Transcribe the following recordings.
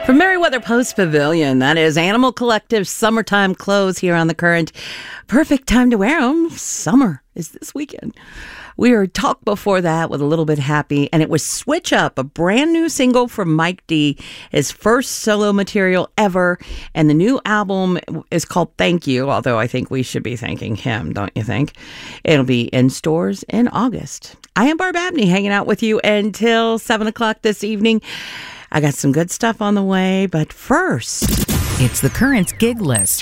From Merriweather Post Pavilion, that is Animal Collective's summertime clothes here on The Current. Perfect time to wear them. Summer is this weekend. We were talked before that with A Little Bit Happy, and it was Switch Up, a brand new single from Mike D, his first solo material ever. And the new album is called Thank You, although I think we should be thanking him, don't you think? It'll be in stores in August. I am Barb Abney, hanging out with you until 7 o'clock this evening. I got some good stuff on the way, but first, it's The Current's gig list.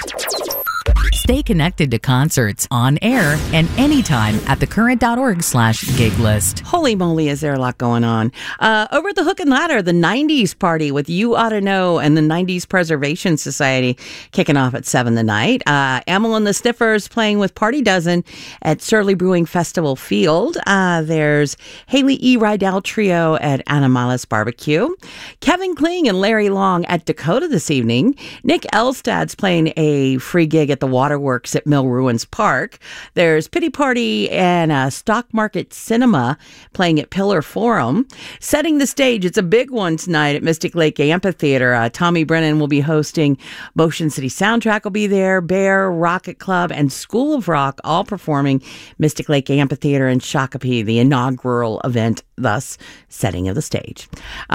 Stay connected to concerts on air and anytime at thecurrent.org/gig list. Holy moly, is there a lot going on. Over at the Hook and Ladder, the 90s party with You Ought to Know and the 90s Preservation Society kicking off at 7 tonight. Amyl and the Sniffers playing with Party Dozen at Surly Brewing Festival Field. There's Haley E. Rydell Trio at Animalis Barbecue. Kevin Kling and Larry Long at Dakota this evening. Nick Elstad's playing a free gig at the Waterworks at Mill Ruins Park. There's Pity Party and Stock Market Cinema playing at Pillar Forum. Setting the stage, it's a big one tonight at Mystic Lake Amphitheater. Tommy Brennan will be hosting. Motion City Soundtrack will be there. Bear, Rocket Club, and School of Rock all performing Mystic Lake Amphitheater in Shakopee, the inaugural event, thus setting of the stage.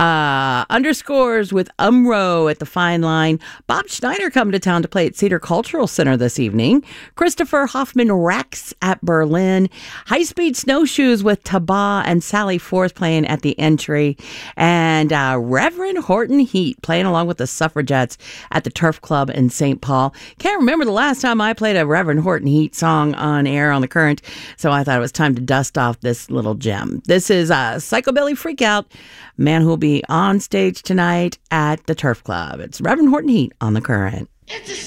Underscores with Umro at the Fine Line. Bob Schneider coming to town to play at Cedar Cultural Center this evening. Christopher Hoffman Rex at Berlin. High Speed Snowshoes with Taba and Sally Forth playing at the Entry. And Reverend Horton Heat playing along with the Suffragettes at the Turf Club in St. Paul. Can't remember the last time I played a Reverend Horton Heat song on air on The Current, so I thought it was time to dust off this little gem. This is Psychobilly Freakout, man who will be on stage tonight at the Turf Club. It's Reverend Horton Heat on The Current. It's a